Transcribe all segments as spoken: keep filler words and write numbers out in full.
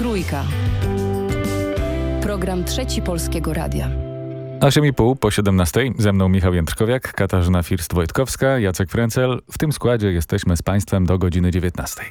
Trójka. Program Trzeci Polskiego Radia. osiem i pół po siedemnastej. Ze mną Michał Jędrkowiak, Katarzyna First-Wojtkowska, Jacek Frencel. W tym składzie jesteśmy z Państwem do godziny dziewiętnastej.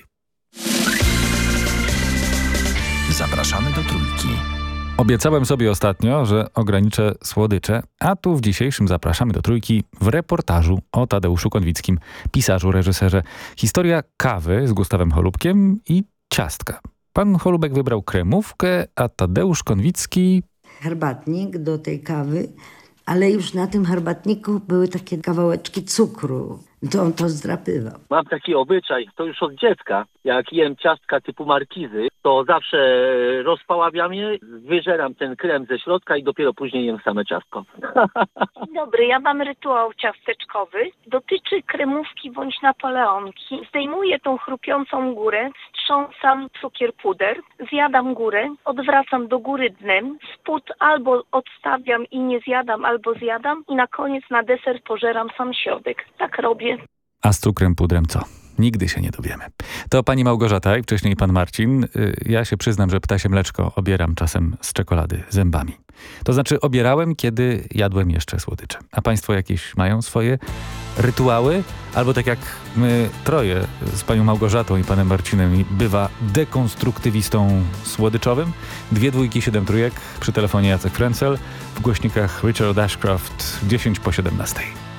Zapraszamy do Trójki. Obiecałem sobie ostatnio, że ograniczę słodycze, a tu w dzisiejszym Zapraszamy do Trójki w reportażu o Tadeuszu Konwickim, pisarzu, reżyserze. Historia kawy z Gustawem Holubkiem i ciastka. Pan Holubek wybrał kremówkę, a Tadeusz Konwicki... herbatnik do tej kawy, ale już na tym herbatniku były takie kawałeczki cukru. To on to zdrapywał. Mam taki obyczaj, to już od dziecka. Jak jem ciastka typu markizy, to zawsze rozpaławiam je, wyżeram ten krem ze środka i dopiero później jem same ciastko. Dzień dobry, ja mam rytuał ciasteczkowy. Dotyczy kremówki bądź napoleonki. Zdejmuję tą chrupiącą górę, wstrząsam cukier puder, zjadam górę, odwracam do góry dnem, spód albo odstawiam i nie zjadam, albo zjadam i na koniec na deser pożeram sam środek. Tak robię. A z cukrem pudrem co? Nigdy się nie dowiemy. To pani Małgorzata i wcześniej pan Marcin. Ja się przyznam, że ptasie mleczko obieram czasem z czekolady zębami. To znaczy obierałem, kiedy jadłem jeszcze słodycze. A państwo jakieś mają swoje rytuały? Albo tak jak my troje z panią Małgorzatą i panem Marcinem bywa dekonstruktywistą słodyczowym? Dwie dwójki, siedem trójek, przy telefonie Jacek Frencel, w głośnikach Richard Ashcroft, dziesięć po siedemnastej.